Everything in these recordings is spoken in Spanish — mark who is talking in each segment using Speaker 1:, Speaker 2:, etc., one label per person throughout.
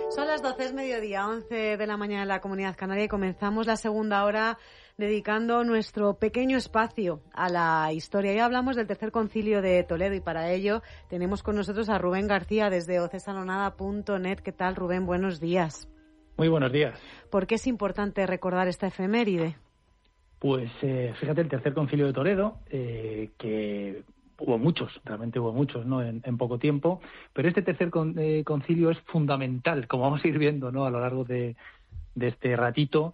Speaker 1: Son las 12, es mediodía, 11 de la mañana en la Comunidad Canaria y comenzamos la segunda hora dedicando nuestro pequeño espacio a la historia. Ya hablamos del Tercer Concilio de Toledo y para ello tenemos con nosotros a Rubén García desde ocesanonada.net. ¿Qué tal, Rubén? Buenos días.
Speaker 2: Muy buenos días.
Speaker 1: ¿Por qué es importante recordar esta efeméride?
Speaker 2: Pues fíjate, el Tercer Concilio de Toledo, que realmente hubo muchos, ¿no? En poco tiempo, pero este tercer concilio es fundamental, como vamos a ir viendo, ¿no? A lo largo de este ratito,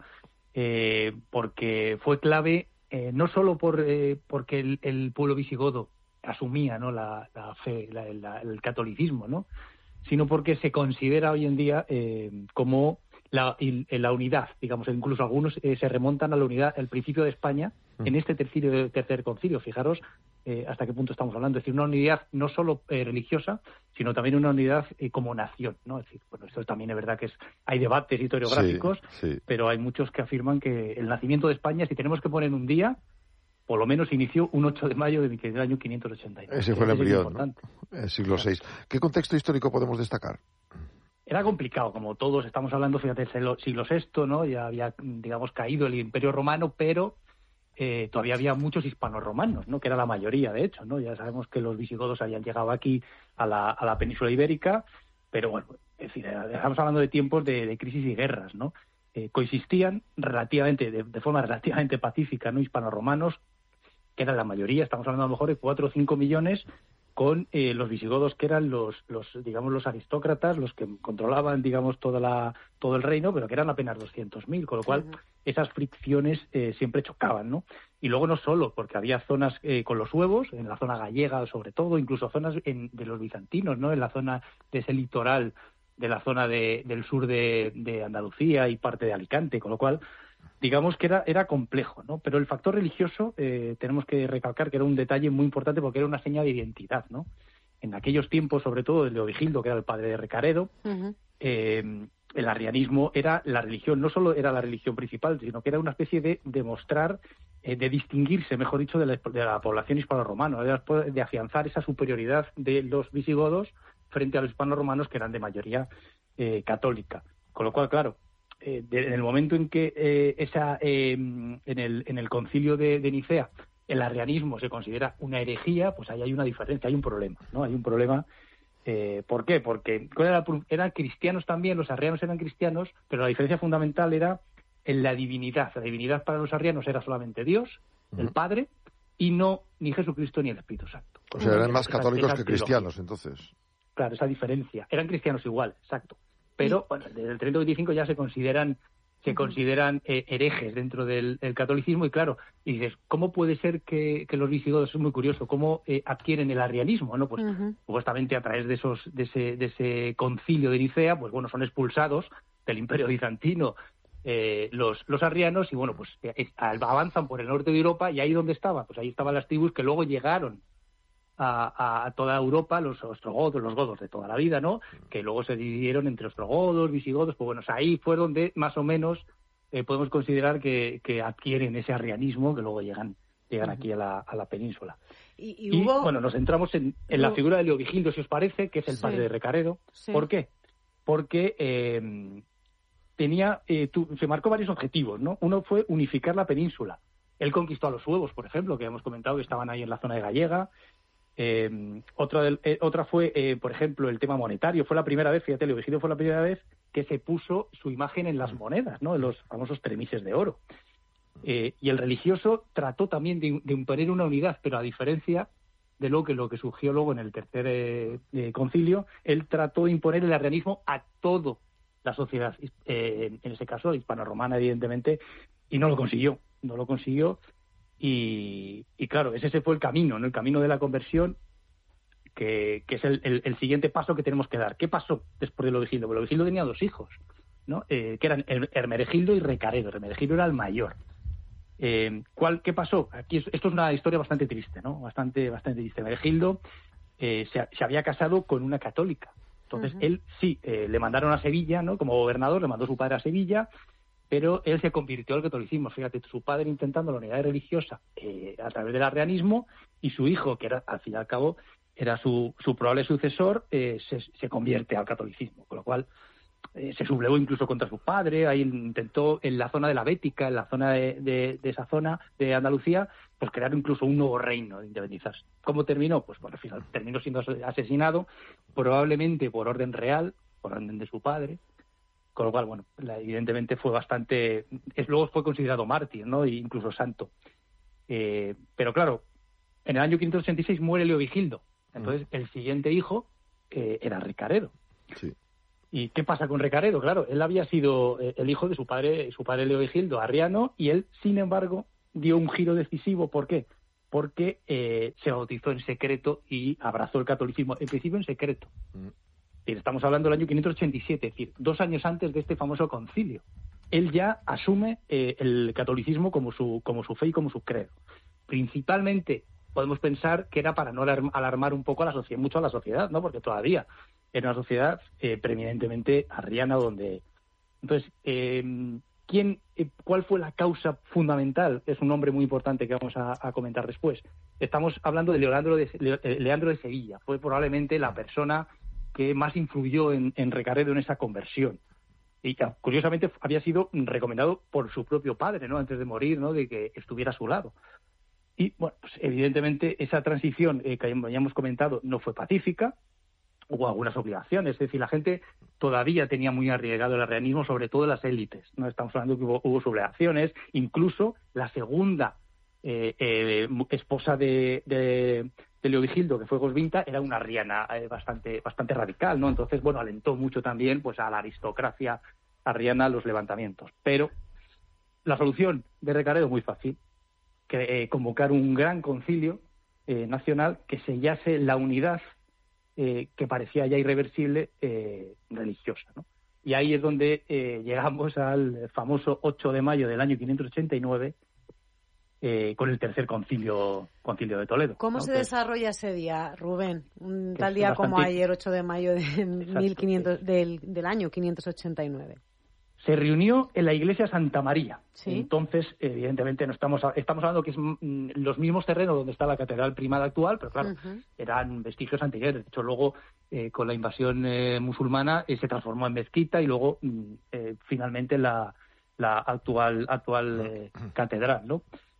Speaker 2: porque fue clave no solo porque el pueblo visigodo asumía, ¿no? la fe, el catolicismo, ¿no? Sino porque se considera hoy en día como la unidad, digamos, incluso algunos se remontan a la unidad, el principio de España en este tercer concilio. Fijaros hasta qué punto estamos hablando, es decir, una unidad no solo religiosa, sino también una unidad como nación, ¿no? Es decir, bueno, esto también es verdad que hay debates historiográficos, sí. Pero hay muchos que afirman que el nacimiento de España, si tenemos que poner un día, por lo menos inició un 8 de mayo del año 589.
Speaker 3: Ese fue el embrión, ¿no? El siglo VI. ¿Qué contexto histórico podemos destacar?
Speaker 2: Era complicado, como todos estamos hablando, fíjate, el siglo VI, ¿no? Ya había, digamos, caído el Imperio Romano, pero todavía había muchos hispanorromanos, ¿no? Que era la mayoría, de hecho, ¿no? Ya sabemos que los visigodos habían llegado aquí a la península ibérica, pero bueno, es decir, estamos hablando de tiempos de crisis y guerras, ¿no? Coexistían de forma relativamente pacífica, ¿no? Hispanorromanos, que eran la mayoría, estamos hablando a lo mejor de 4 o 5 millones, con los visigodos, que eran los aristócratas, los que controlaban, digamos, todo el reino, pero que eran apenas 200.000, con lo cual esas fricciones siempre chocaban, ¿no? Y luego no solo, porque había zonas con los suevos, en la zona gallega sobre todo, incluso zonas de los bizantinos, ¿no? En la zona de ese litoral, de la zona del sur de Andalucía y parte de Alicante, con lo cual digamos que era complejo, ¿no? Pero el factor religioso tenemos que recalcar que era un detalle muy importante porque era una señal de identidad, ¿no? En aquellos tiempos, sobre todo de Leovigildo, que era el padre de Recaredo, el arrianismo era la religión, no solo era la religión principal, sino que era una especie de demostrar, de distinguirse, mejor dicho, de la población hispano-romana, de afianzar esa superioridad de los visigodos frente a los hispano-romanos, que eran de mayoría católica. Con lo cual, claro, en el momento en que en el concilio de Nicea el arrianismo se considera una herejía, pues ahí hay una diferencia, hay un problema, ¿no? Hay un problema. ¿Por qué? Porque eran cristianos también, los arrianos eran cristianos, pero la diferencia fundamental era en la divinidad. La divinidad para los arrianos era solamente Dios, el Padre, y no ni Jesucristo ni el Espíritu Santo.
Speaker 3: O sea, eran más católicos que cristianos, entonces.
Speaker 2: Claro, esa diferencia. Eran cristianos igual, exacto. Pero bueno, desde el 325 ya se consideran herejes dentro del catolicismo, y claro, y dices, ¿cómo puede ser que los visigodos, es muy curioso, cómo adquieren el arrianismo, ¿no? Pues supuestamente a través de ese concilio de Nicea, pues bueno, son expulsados del Imperio Bizantino los arrianos, y bueno, pues avanzan por el norte de Europa, y ahí donde estaba, pues ahí estaban las tribus que luego llegaron a toda Europa, los ostrogodos, los godos de toda la vida, ¿no? Que luego se dividieron entre ostrogodos, visigodos, pues bueno, ahí fue donde más o menos podemos considerar que adquieren ese arrianismo, que luego llegan aquí a la península. Y bueno, nos centramos en la figura de Leovigildo, si os parece, que es el padre de Recaredo. Sí. ¿Por qué? Porque se marcó varios objetivos, ¿no? Uno fue unificar la península. Él conquistó a los suevos, por ejemplo, que hemos comentado que estaban ahí en la zona de Gallega. Otra fue, por ejemplo, el tema monetario. Fue la primera vez, fíjate, Leovigildo fue la primera vez que se puso su imagen en las monedas, ¿no? En los famosos tremises de oro. Y el religioso trató también de imponer una unidad, pero a diferencia de lo que surgió luego en el tercer concilio, él trató de imponer el arrianismo a toda la sociedad, en ese caso hispano-romana, evidentemente, y no lo consiguió. Y claro, ese fue el camino, ¿no? El camino de la conversión, que es el siguiente paso que tenemos que dar. ¿Qué pasó después de Leovigildo? Pues Leovigildo tenía 2 hijos, ¿no? Que eran Hermenegildo y Recaredo. Hermenegildo era el mayor. ¿Qué pasó? Esto es una historia bastante triste, ¿no? Bastante triste. Hermenegildo se había casado con una católica. Entonces, él sí, le mandaron a Sevilla, ¿no? Como gobernador, le mandó su padre a Sevilla, pero él se convirtió al catolicismo. Fíjate, su padre intentando la unidad religiosa a través del arrianismo, y su hijo, que era, al fin y al cabo, era su probable sucesor, se convierte al catolicismo. Con lo cual, se sublevó incluso contra su padre, ahí intentó en la zona de la Bética, en la zona de esa zona de Andalucía, pues crear incluso un nuevo reino de independizarse. ¿Cómo terminó? Pues al final terminó siendo asesinado, probablemente por orden real, por orden de su padre, con lo cual, bueno, evidentemente fue bastante... Luego fue considerado mártir, ¿no? E incluso santo. Pero claro, en el año 586 muere Leovigildo. Entonces, el siguiente hijo era Recaredo.
Speaker 3: Sí.
Speaker 2: ¿Y qué pasa con Recaredo? Claro, él había sido el hijo de su padre Leovigildo, arriano, y él, sin embargo, dio un giro decisivo. ¿Por qué? Porque se bautizó en secreto y abrazó el catolicismo, en principio en secreto. Y estamos hablando del año 587, es decir, 2 años antes de este famoso concilio. Él ya asume el catolicismo como su fe y como su credo. Principalmente podemos pensar que era para no alarmar un poco mucho a la sociedad, ¿no? Porque todavía era una sociedad preeminentemente arriana, donde... Entonces, ¿cuál fue la causa fundamental? Es un nombre muy importante que vamos a comentar después. Estamos hablando de Leandro de Sevilla. Fue probablemente la persona que más influyó en Recaredo en esa conversión. Y curiosamente había sido recomendado por su propio padre, ¿no? Antes de morir, ¿no? De que estuviera a su lado. Y, bueno, pues evidentemente esa transición que habíamos comentado no fue pacífica. Hubo algunas obligaciones, es decir, la gente todavía tenía muy arraigado el arrianismo, sobre todo las élites, ¿no? Estamos hablando que hubo sublevaciones, incluso la segunda esposa de Leovigildo, que fue Goswinta, era una arriana bastante radical, ¿no? Entonces, bueno, alentó mucho también pues a la aristocracia arriana los levantamientos. Pero la solución de Recaredo muy fácil, convocar un gran concilio nacional que sellase la unidad que parecía ya irreversible religiosa, ¿no? Y ahí es donde llegamos al famoso 8 de mayo del año 589 con el tercer concilio de Toledo.
Speaker 1: ¿Cómo se desarrolla ese día, Rubén? Un tal día como ayer, 8 de mayo del año 589.
Speaker 2: Se reunió en la iglesia Santa María.
Speaker 1: ¿Sí?
Speaker 2: Entonces, evidentemente, no estamos hablando que es los mismos terrenos donde está la catedral primada actual, pero claro, eran vestigios anteriores. De hecho, luego, con la invasión musulmana, se transformó en mezquita y luego, finalmente, la actual catedral, ¿no?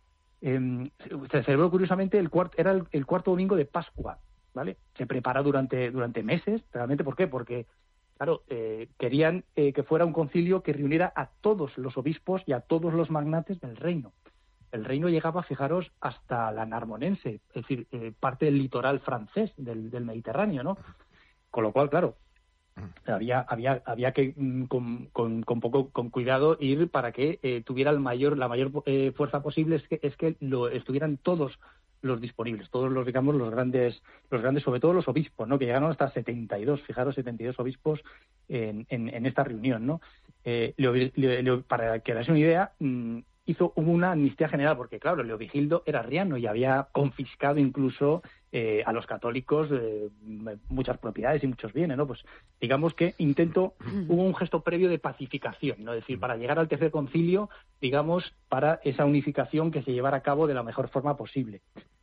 Speaker 2: Se celebró, curiosamente, era el cuarto domingo de Pascua, ¿vale? Se preparó durante meses, realmente. ¿Por qué? Porque claro, querían que fuera un concilio que reuniera a todos los obispos y a todos los magnates del reino. El reino llegaba, fijaros, hasta la Narmonense, es decir, parte del litoral francés, del Mediterráneo, ¿no? Con lo cual, claro, había que con cuidado ir para que tuviera la mayor fuerza posible, es que estuvieran todos los disponibles, todos los grandes, sobre todo los obispos, ¿no? Que llegaron hasta 72, fijaros, 72 obispos en esta reunión, ¿no? Para que dase una idea, hubo una amnistía general, porque claro, Leovigildo era arriano y había confiscado incluso a los católicos muchas propiedades y muchos bienes, ¿no? Pues digamos que hubo un gesto previo de pacificación, ¿no? Es decir, para llegar al tercer concilio, digamos, para esa unificación que se llevara a cabo de la mejor forma posible.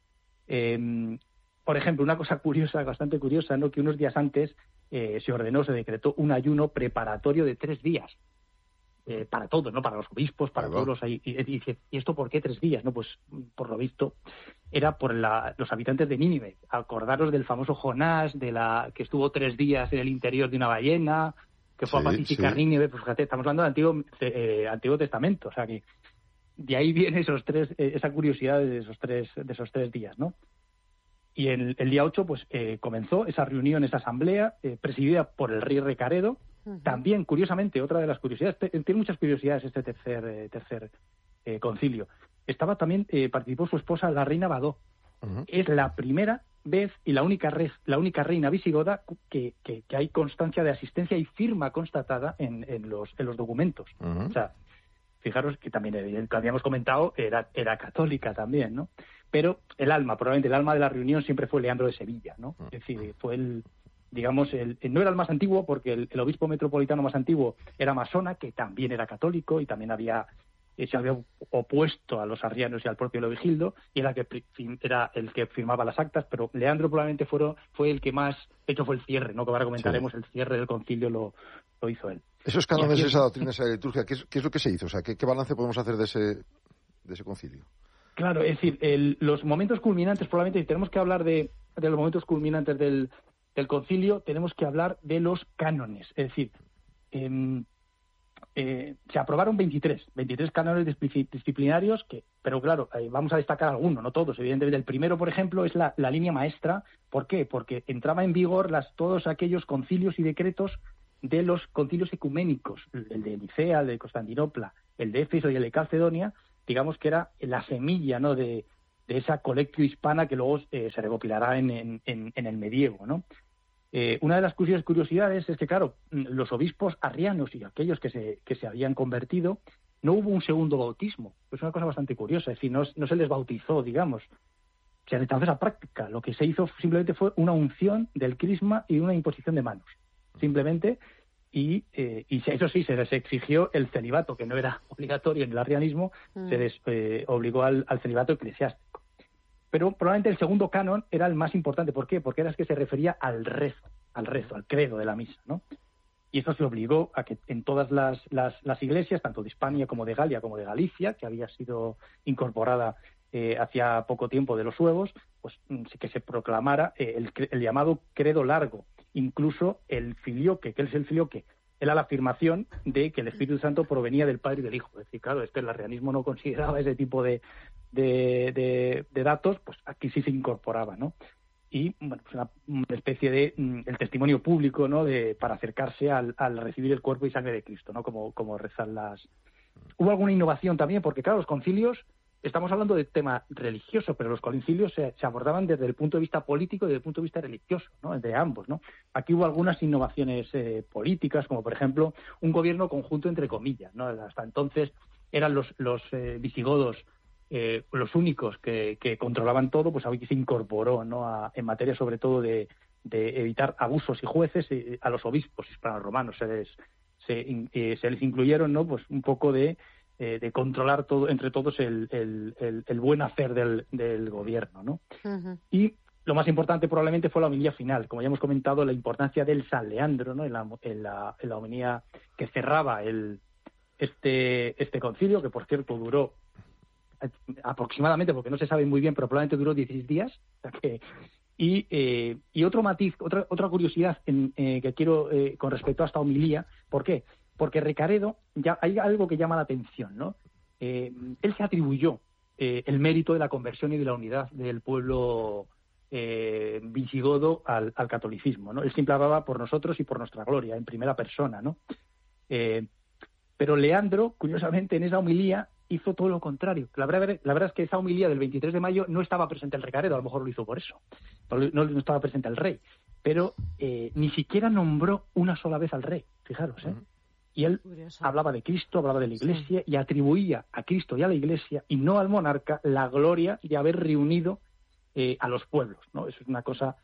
Speaker 2: Por ejemplo, una cosa curiosa, bastante curiosa, ¿no? Que unos días antes se decretó un ayuno preparatorio de 3 días. Para todos, ¿no? Para los obispos, para todos los... ¿Y esto por qué 3 días? No, pues por lo visto era por los habitantes de Nínive. Acordaros del famoso Jonás, que estuvo 3 días en el interior de una ballena, que fue a pacificar Nínive. Pues fíjate, estamos hablando del Antiguo Testamento, o sea que de ahí viene esa curiosidad de esos tres días, ¿no? Y el día 8, pues comenzó esa reunión, esa asamblea, presidida por el rey Recaredo. También, curiosamente, otra de las curiosidades, tiene muchas curiosidades este tercer concilio. Participó su esposa, la reina Badó. Es la primera vez y la única reina visigoda que hay constancia de asistencia y firma constatada en los documentos. O sea, fijaros que también, que habíamos comentado, era católica también, ¿no? Pero probablemente el alma de la reunión siempre fue Leandro de Sevilla, ¿no? Es decir, fue no era el más antiguo, porque el obispo metropolitano más antiguo era Masona, que también era católico y también había se había opuesto a los arrianos y al propio Leovigildo, y era el que firmaba las actas, pero Leandro probablemente fue el que más, de hecho fue el cierre, ¿no? Que ahora comentaremos, el cierre del concilio lo hizo él.
Speaker 3: Esos cánones, esa doctrina, esa liturgia, ¿qué es lo que se hizo? O sea, ¿qué balance podemos hacer de ese concilio?
Speaker 2: Claro, es decir, los momentos culminantes, probablemente, si tenemos que hablar de los momentos culminantes del concilio, tenemos que hablar de los cánones. Es decir, se aprobaron 23 cánones disciplinarios, pero claro, vamos a destacar algunos, no todos. Evidentemente, el primero, por ejemplo, es la línea maestra. ¿Por qué? Porque entraba en vigor todos aquellos concilios y decretos de los concilios ecuménicos, el de Nicea, el de Constantinopla, el de Éfeso y el de Calcedonia, digamos que era la semilla, ¿no?, de esa colectio hispana que luego se recopilará en el medievo, ¿no? Una de las curiosidades es que, claro, los obispos arrianos y aquellos que se habían convertido, no hubo un segundo bautismo. Es una cosa bastante curiosa, es decir, no se les bautizó, digamos. Se rechazó esa práctica. Lo que se hizo simplemente fue una unción del crisma y una imposición de manos. Simplemente, y eso sí, se les exigió el celibato, que no era obligatorio en el arrianismo, se les obligó al celibato eclesiástico. Pero probablemente el segundo canon era el más importante. ¿Por qué? Porque era el que se refería al rezo, al credo de la misa, ¿no? Y eso se obligó a que en todas las iglesias, tanto de Hispania como de Galia como de Galicia, que había sido incorporada hacía poco tiempo de los suevos, pues que se proclamara el llamado credo largo. Incluso el filioque, ¿qué es el filioque? Era la afirmación de que el Espíritu Santo provenía del Padre y del Hijo. Es decir, claro, el arrianismo no consideraba ese tipo de datos, pues aquí sí se incorporaba, ¿no? Y bueno, pues una especie de el testimonio público, ¿no?, para acercarse al recibir el cuerpo y sangre de Cristo, ¿no?, como rezan las. Hubo alguna innovación también, porque claro, los concilios, estamos hablando de tema religioso, pero los concilios se abordaban desde el punto de vista político y desde el punto de vista religioso, ¿no?, de ambos, ¿no? Aquí hubo algunas innovaciones políticas, como por ejemplo un gobierno conjunto entre comillas, ¿no? Hasta entonces eran los visigodos los únicos que controlaban todo, pues aquí se incorporó, ¿no?, en materia sobre todo de evitar abusos y jueces a los obispos hispano-romanos. Se les incluyeron, ¿no?, pues un poco de controlar todo entre todos el buen hacer del gobierno, ¿no? Uh-huh. Y lo más importante probablemente fue la homilía final. Como ya hemos comentado, la importancia del San Leandro, ¿no?, en la homilía que cerraba este concilio, que por cierto duró aproximadamente, porque no se sabe muy bien, pero probablemente duró 16 días. O sea y otro matiz, otra curiosidad que quiero con respecto a esta homilía. ¿Por qué? Porque Recaredo, ya hay algo que llama la atención, ¿no? Él se atribuyó el mérito de la conversión y de la unidad del pueblo visigodo al catolicismo, ¿no? Él siempre hablaba por nosotros y por nuestra gloria, en primera persona, ¿no? Pero Leandro, curiosamente, en esa homilía hizo todo lo contrario. La verdad es que esa homilía del 23 de mayo no estaba presente el Recaredo, a lo mejor lo hizo por eso. No estaba presente el rey. Pero ni siquiera nombró una sola vez al rey, fijaros, ¿eh? Y él hablaba de Cristo, hablaba de la Iglesia, y atribuía a Cristo y a la Iglesia, y no al monarca, la gloria de haber reunido a los pueblos, ¿no? Eso es una cosa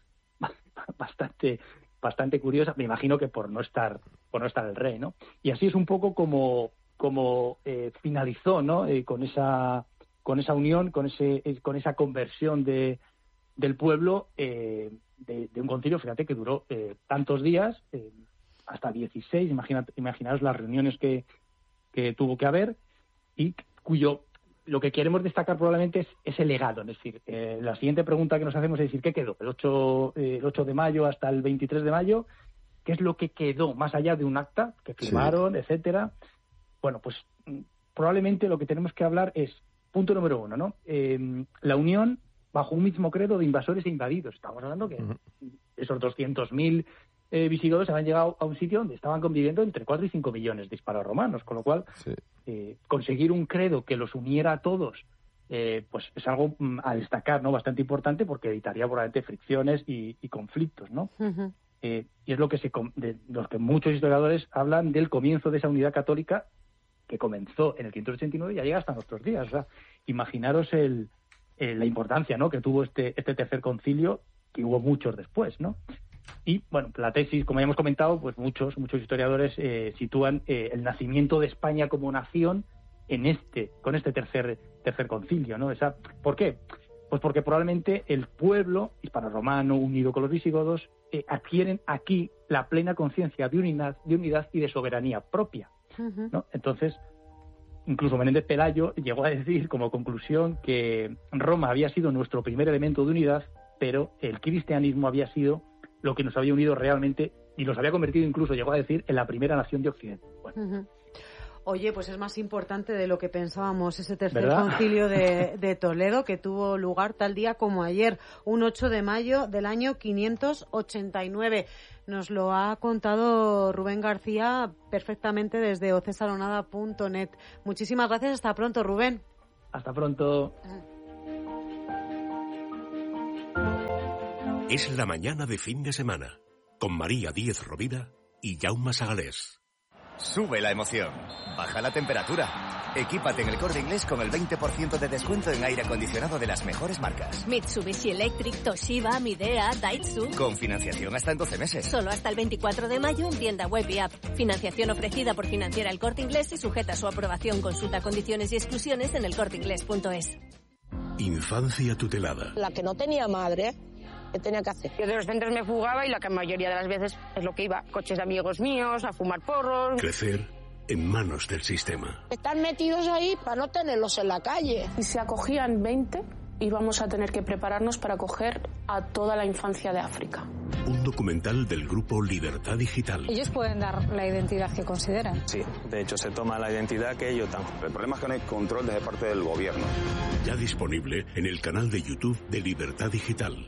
Speaker 2: bastante curiosa. Me imagino que por no estar el rey, ¿no? Y así es un poco como finalizó, ¿no?, con esa unión, con esa conversión del pueblo, de un concilio, fíjate, que duró tantos días, hasta 16, imaginaos las reuniones que tuvo que haber, y lo que queremos destacar probablemente es el legado. Es decir, la siguiente pregunta que nos hacemos es decir, ¿qué quedó? El 8 de mayo hasta el 23 de mayo, ¿qué es lo que quedó más allá de un acta que firmaron, etcétera? Bueno, pues probablemente lo que tenemos que hablar es, punto número 1, ¿no? La unión bajo un mismo credo de invasores e invadidos. Estamos hablando que esos 200.000 visigodos habían llegado a un sitio donde estaban conviviendo entre 4 y 5 millones de hispano-romanos, con lo cual conseguir un credo que los uniera a todos, pues es algo a destacar, ¿no?, bastante importante, porque evitaría probablemente fricciones y conflictos, ¿no? Uh-huh. Y es lo que muchos historiadores hablan del comienzo de esa unidad católica que comenzó en el 589 y ya llega hasta nuestros días. O sea, imaginaros la importancia, ¿no?, que tuvo este tercer concilio, que hubo muchos después, ¿no? Y, bueno, la tesis, como ya hemos comentado, pues muchos historiadores sitúan el nacimiento de España como nación con este tercer concilio, ¿no? ¿Por qué? Pues porque probablemente el pueblo hispano-romano, unido con los visigodos, adquieren aquí la plena conciencia de unidad y de soberanía propia, ¿no? Entonces, incluso Menéndez Pelayo llegó a decir como conclusión que Roma había sido nuestro primer elemento de unidad, pero el cristianismo había sido lo que nos había unido realmente y nos había convertido, incluso llegó a decir, en la primera nación de Occidente. Bueno.
Speaker 1: Oye, pues es más importante de lo que pensábamos ese tercer
Speaker 2: ¿verdad?
Speaker 1: concilio de Toledo, que tuvo lugar tal día como ayer, un 8 de mayo del año 589. Nos lo ha contado Rubén García perfectamente desde ocesaronada.net. Muchísimas gracias, hasta pronto, Rubén.
Speaker 2: Hasta pronto.
Speaker 4: Es la mañana de fin de semana, con María Díez Rovira y Jaume Sagalés.
Speaker 5: Sube la emoción, baja la temperatura. Equípate en El Corte Inglés con el 20% de descuento en aire acondicionado de las mejores marcas.
Speaker 6: Mitsubishi Electric, Toshiba, Midea, Daihatsu.
Speaker 5: Con financiación hasta en 12 meses.
Speaker 6: Solo hasta el 24 de mayo en tienda web y app. Financiación ofrecida por Financiera El Corte Inglés y sujeta a su aprobación. Consulta condiciones y exclusiones en elcorteingles.es.
Speaker 4: Infancia tutelada.
Speaker 7: La que no tenía madre, ¿qué tenía que hacer? Yo de los centros me fugaba y la mayoría de las veces es lo que iba. Coches de amigos míos, a fumar porros.
Speaker 4: Crecer en manos del sistema.
Speaker 7: Están metidos ahí para no tenerlos en la calle.
Speaker 8: Si se acogían 20, íbamos a tener que prepararnos para acoger a toda la infancia de África.
Speaker 4: Un documental del grupo Libertad Digital.
Speaker 9: Ellos pueden dar la identidad que consideran.
Speaker 10: Sí, de hecho se toma la identidad que ellos dan.
Speaker 11: El problema es que no hay control desde parte del gobierno.
Speaker 4: Ya disponible en el canal de YouTube de Libertad Digital.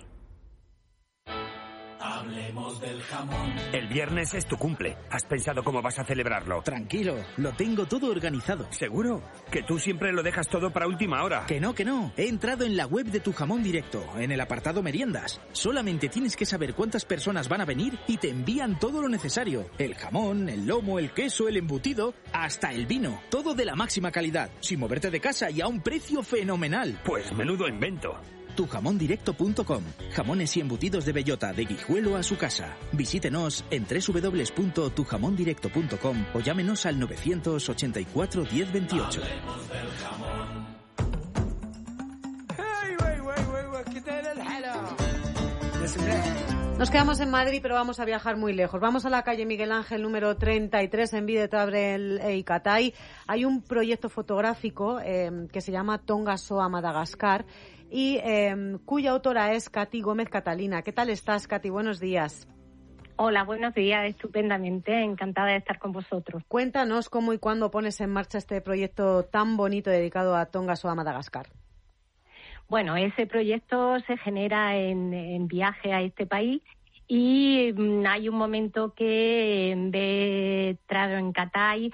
Speaker 12: Hablemos del jamón.
Speaker 13: El viernes es tu cumple. ¿Has pensado cómo vas a celebrarlo?
Speaker 14: Tranquilo, lo tengo todo organizado.
Speaker 13: ¿Seguro? Que tú siempre lo dejas todo para última hora.
Speaker 14: Que no. He entrado en la web de Tu Jamón Directo, en el apartado meriendas. Solamente tienes que saber cuántas personas van a venir y te envían todo lo necesario. El jamón, el lomo, el queso, el embutido, hasta el vino. Todo de la máxima calidad, sin moverte de casa y a un precio fenomenal.
Speaker 13: Pues menudo invento.
Speaker 14: Tujamondirecto.com. Jamones y embutidos de bellota, de Guijuelo a su casa. Visítenos en www.tujamondirecto.com o llámenos al 984 1028.
Speaker 12: Hablemos del jamón.
Speaker 1: Nos quedamos en Madrid, pero vamos a viajar muy lejos. Vamos a la calle Miguel Ángel, número 33, en Videotabrel e Icatay. Hay un proyecto fotográfico que se llama Tonga Soa Madagascar y cuya autora es Katy Gómez Catalina. ¿Qué tal estás, Katy? Buenos días.
Speaker 15: Hola, buenos días. Estupendamente. Encantada de estar con vosotros.
Speaker 1: Cuéntanos cómo y cuándo pones en marcha este proyecto tan bonito dedicado a Tonga Soa Madagascar.
Speaker 15: Bueno, ese proyecto se genera en viaje a este país y hay un momento que Trado en Icatay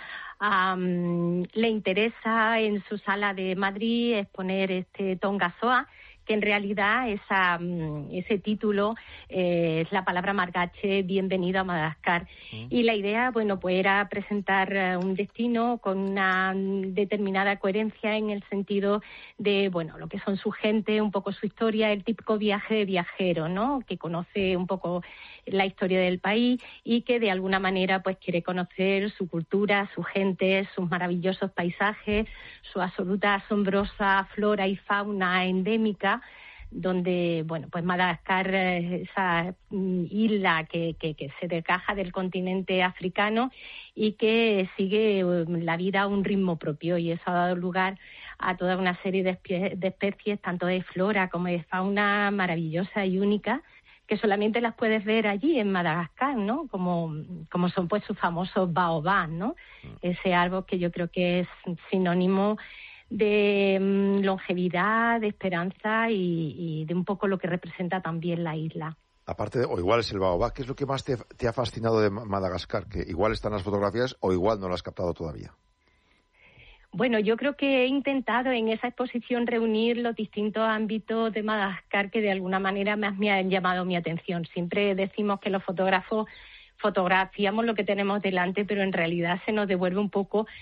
Speaker 15: le interesa en su sala de Madrid exponer este Tonga Soa, que en realidad ese título es la palabra margache, bienvenido a Madagascar. Y la idea, bueno, pues era presentar un destino con una determinada coherencia en el sentido de, bueno, lo que son su gente, un poco su historia, el típico viaje de viajero, ¿no?, que conoce un poco la historia del país y que de alguna manera pues quiere conocer su cultura, su gente, sus maravillosos paisajes, su absoluta asombrosa flora y fauna endémica, donde, bueno, pues Madagascar, esa isla que se desgaja del continente africano y que sigue la vida a un ritmo propio, y eso ha dado lugar a toda una serie de especies, tanto de flora como de fauna maravillosa y única, que solamente las puedes ver allí en Madagascar, ¿no? Como son pues sus famosos baobabs, ¿no? Ese árbol que yo creo que es sinónimo de longevidad, de esperanza y de un poco lo que representa también la isla.
Speaker 3: Aparte, o igual es el baobab, ¿qué es lo que más te ha fascinado de Madagascar? Que igual están las fotografías o igual no lo has captado todavía.
Speaker 15: Bueno, yo creo que he intentado en esa exposición reunir los distintos ámbitos de Madagascar que de alguna manera me han llamado mi atención. Siempre decimos que los fotógrafos fotografiamos lo que tenemos delante, pero en realidad se nos devuelve un poco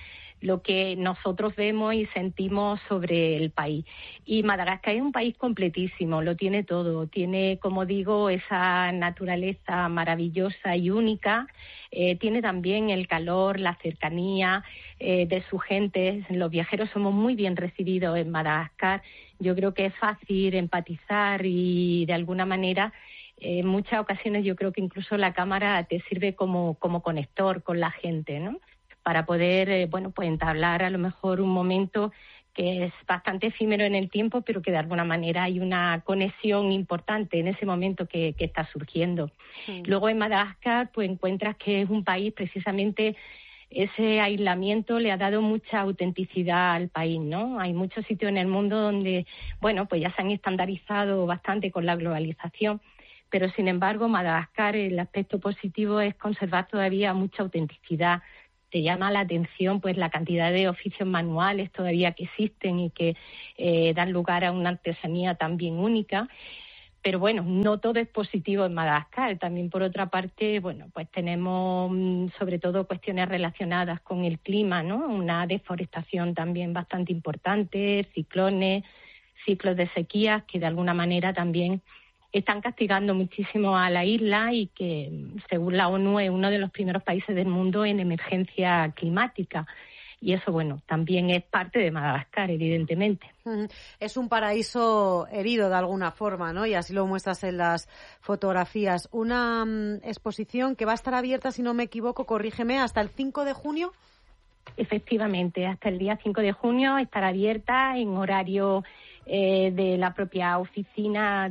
Speaker 15: lo que nosotros vemos y sentimos sobre el país. Y Madagascar es un país completísimo, lo tiene todo. Tiene, como digo, esa naturaleza maravillosa y única. Tiene también el calor, la cercanía de su gente. Los viajeros somos muy bien recibidos en Madagascar. Yo creo que es fácil empatizar y, de alguna manera, en muchas ocasiones yo creo que incluso la cámara te sirve como conector con la gente, ¿no? Para poder, pues entablar a lo mejor un momento que es bastante efímero en el tiempo, pero que de alguna manera hay una conexión importante en ese momento que está surgiendo. Sí. Luego en Madagascar pues encuentras que es un país, precisamente ese aislamiento le ha dado mucha autenticidad al país, ¿no? Hay muchos sitios en el mundo donde, pues ya se han estandarizado bastante con la globalización, pero sin embargo Madagascar, el aspecto positivo es conservar todavía mucha autenticidad. Te llama la atención pues la cantidad de oficios manuales todavía que existen y que dan lugar a una artesanía también única. Pero no todo es positivo en Madagascar. También, por otra parte, pues tenemos sobre todo cuestiones relacionadas con el clima, ¿no? Una deforestación también bastante importante, ciclones, ciclos de sequías que de alguna manera también están castigando muchísimo a la isla y que, según la ONU, es uno de los primeros países del mundo en emergencia climática. Y eso, también es parte de Madagascar, evidentemente.
Speaker 1: Es un paraíso herido de alguna forma, ¿no? Y así lo muestras en las fotografías. Una exposición que va a estar abierta, si no me equivoco, corrígeme, hasta el 5 de junio.
Speaker 15: Efectivamente, hasta el día 5 de junio estará abierta en horario de la propia oficina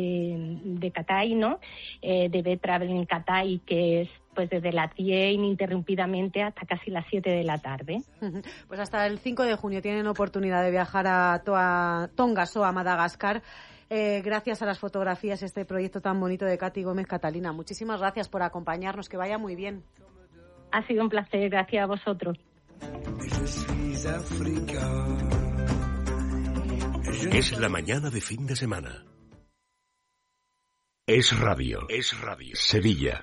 Speaker 15: de Catay, ¿no? De B-Travel en Catay, que es pues desde las 10 ininterrumpidamente hasta casi las 7 de la tarde.
Speaker 1: Pues hasta el 5 de junio tienen oportunidad de viajar a Tonga o a Madagascar. Gracias a las fotografías, este proyecto tan bonito de Katy Gómez. Catalina, muchísimas gracias por acompañarnos, que vaya muy bien.
Speaker 15: Ha sido un placer, gracias a vosotros.
Speaker 4: Es la mañana de fin de semana. Es radio. Sevilla.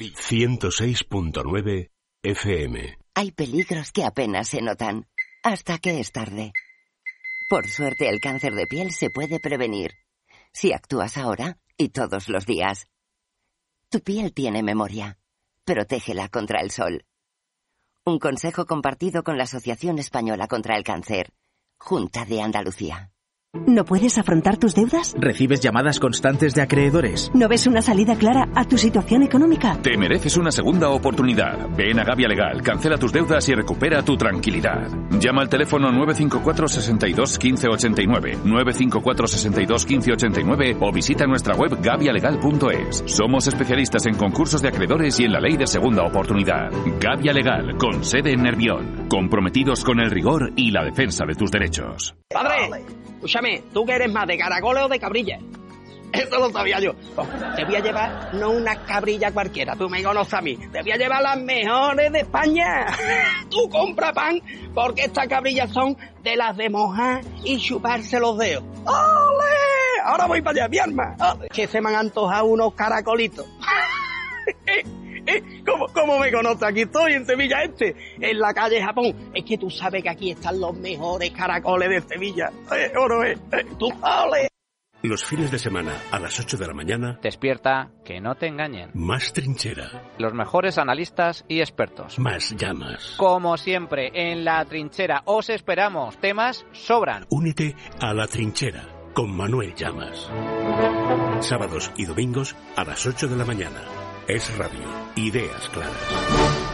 Speaker 4: 106.9 FM.
Speaker 16: Hay peligros que apenas se notan, hasta que es tarde. Por suerte, el cáncer de piel se puede prevenir, si actúas ahora y todos los días. Tu piel tiene memoria. Protégela contra el sol. Un consejo compartido con la Asociación Española contra el Cáncer. Junta de Andalucía.
Speaker 17: ¿No puedes afrontar tus deudas?
Speaker 14: ¿Recibes llamadas constantes de acreedores?
Speaker 17: ¿No ves una salida clara a tu situación económica?
Speaker 18: Te mereces una segunda oportunidad. Ven a Gavia Legal, cancela tus deudas y recupera tu tranquilidad. Llama al teléfono 954 62 15 89, 954 62 15 89 o visita nuestra web gavialegal.es. Somos especialistas en concursos de acreedores y en la ley de segunda oportunidad. Gavia Legal, con sede en Nervión. Comprometidos con el rigor y la defensa de tus derechos.
Speaker 19: ¡Padre! Escúchame, ¿tú qué eres más, de caracoles o de cabrilla? Eso lo sabía yo. Te voy a llevar no una cabrilla cualquiera, tú me conoces a mí. Te voy a llevar las mejores de España. Tú compra pan, porque estas cabrillas son de las de mojar y chuparse los dedos. ¡Ole! Ahora voy para allá, mi arma. Que se me han antojado unos caracolitos. ¿Cómo me conoces? Aquí estoy, en Sevilla en la calle Japón. Es que tú sabes que aquí están los mejores caracoles de Sevilla. Tú, ole.
Speaker 4: Los fines de semana, a las 8 de la mañana...
Speaker 20: Despierta, que no te engañen.
Speaker 4: Más trinchera.
Speaker 20: Los mejores analistas y expertos.
Speaker 4: Más llamas.
Speaker 20: Como siempre, en La Trinchera os esperamos. Temas sobran.
Speaker 4: Únete a La Trinchera con Manuel Llamas. Sábados y domingos a las 8 de la mañana. Es radio. Ideas claras.